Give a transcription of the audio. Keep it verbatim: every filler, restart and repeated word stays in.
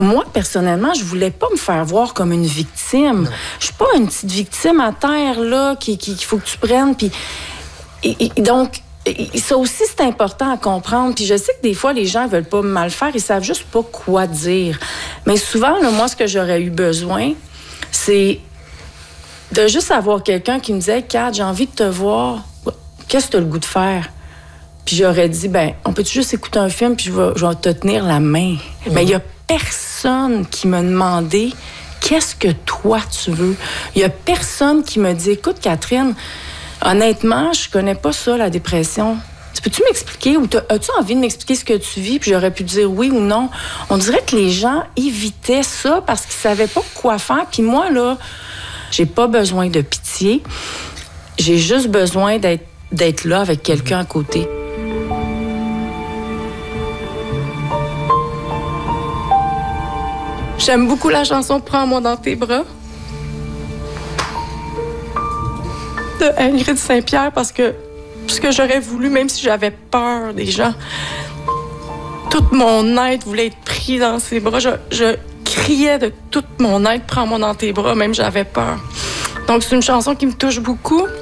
moi, personnellement, je voulais pas me faire voir comme une victime. Non. Je suis pas une petite victime à terre, là, qu'il qui, qui faut que tu prennes. Puis, et, et, donc, et, ça aussi, c'est important à comprendre. Puis je sais que des fois, les gens veulent pas mal faire. Ils savent juste pas quoi dire. Mais souvent, là, moi, ce que j'aurais eu besoin, c'est de juste avoir quelqu'un qui me disait « Kat, j'ai envie de te voir. Qu'est-ce que tu as le goût de faire? » Puis j'aurais dit « Ben, on peut-tu juste écouter un film puis je vais, je vais te tenir la main. Mmh. » Mais il y a personne qui m'a demandé qu'est-ce que toi tu veux. Il y a personne qui me dit écoute Catherine, honnêtement, je connais pas ça la dépression. Tu peux-tu m'expliquer ou as-tu envie de m'expliquer ce que tu vis puis j'aurais pu dire oui ou non. On dirait que les gens évitaient ça parce qu'ils savaient pas quoi faire. Puis moi là, j'ai pas besoin de pitié. J'ai juste besoin d'être d'être là avec quelqu'un à côté. J'aime beaucoup la chanson « Prends-moi dans tes bras » de Ingrid Saint-Pierre parce que ce que j'aurais voulu, même si j'avais peur des gens, toute mon être voulait être pris dans ses bras. Je, je criais de toute mon être « Prends-moi dans tes bras », même j'avais peur. Donc c'est une chanson qui me touche beaucoup.